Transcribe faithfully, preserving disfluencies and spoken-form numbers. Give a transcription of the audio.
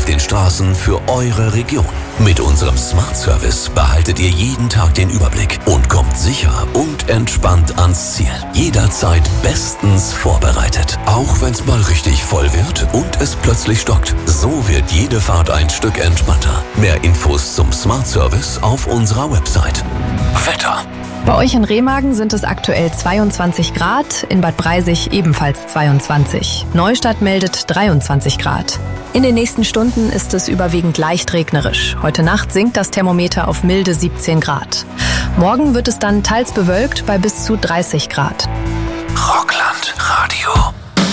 auf den Straßen für eure Region. Mit unserem Smart Service behaltet ihr jeden Tag den Überblick und kommt sicher und entspannt ans Ziel. Jederzeit bestens vorbereitet. Auch wenn es mal richtig voll wird und es plötzlich stockt. So wird jede Fahrt ein Stück entspannter. Mehr Infos zum Smart Service auf unserer Website. Wetter. Bei euch in Remagen sind es aktuell zweiundzwanzig Grad, in Bad Breisig ebenfalls zweiundzwanzig. Neustadt meldet dreiundzwanzig Grad. In den nächsten Stunden ist es überwiegend leicht regnerisch. Heute Nacht sinkt das Thermometer auf milde siebzehn Grad. Morgen wird es dann teils bewölkt bei bis zu dreißig Grad. Rockland.